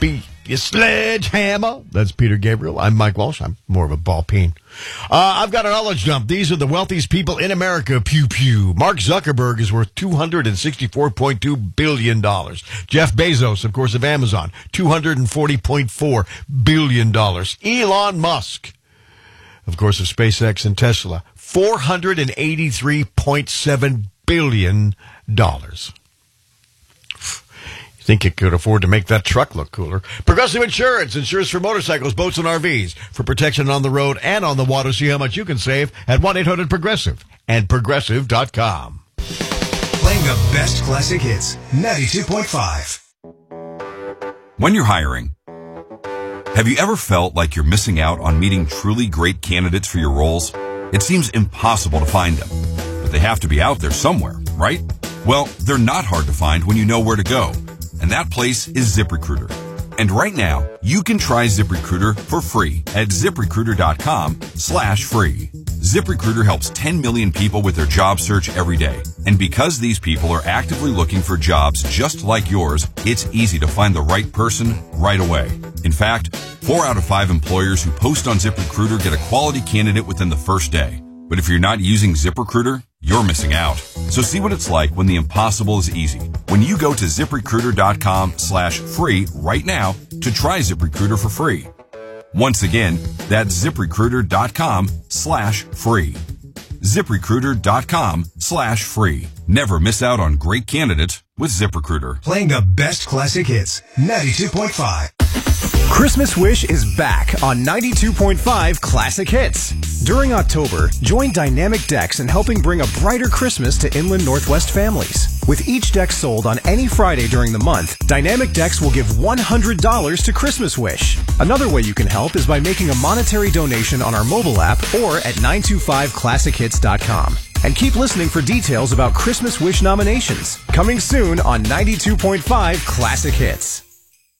beat your sledgehammer. That's Peter Gabriel. I'm Mike Walsh. I'm more of a ball peen. I've got a knowledge dump. These are the wealthiest people in America. Pew, pew. Mark Zuckerberg is worth $264.2 billion. Jeff Bezos, of course, of Amazon, $240.4 billion. Elon Musk, of course, of SpaceX and Tesla, $483.7 billion. Think you could afford to make that truck look cooler. Progressive Insurance insures for motorcycles, boats, and RVs for protection on the road and on the water. See how much you can save at 1-800-PROGRESSIVE and Progressive.com. Playing the best classic hits, 92.5. When you're hiring, have you ever felt like you're missing out on meeting truly great candidates for your roles? It seems impossible to find them, but they have to be out there somewhere, right? Well, they're not hard to find when you know where to go. And that place is ZipRecruiter. And right now, you can try ZipRecruiter for free at ZipRecruiter.com/free. ZipRecruiter helps 10 million people with their job search every day. And because these people are actively looking for jobs just like yours, it's easy to find the right person right away. In fact, 4 out of 5 employers who post on ZipRecruiter get a quality candidate within the first day. But if you're not using ZipRecruiter, you're missing out. So see what it's like when the impossible is easy. When you go to ZipRecruiter.com/free right now to try ZipRecruiter for free. Once again, that's ZipRecruiter.com/free. ZipRecruiter.com/free. Never miss out on great candidates with ZipRecruiter. Playing the best classic hits, 92.5. Christmas Wish is back on 92.5 Classic Hits. During October, join Dynamic Decks in helping bring a brighter Christmas to Inland Northwest families. With each deck sold on any Friday during the month, Dynamic Decks will give $100 to Christmas Wish. Another way you can help is by making a monetary donation on our mobile app or at 925classichits.com. And keep listening for details about Christmas Wish nominations. Coming soon on 92.5 Classic Hits.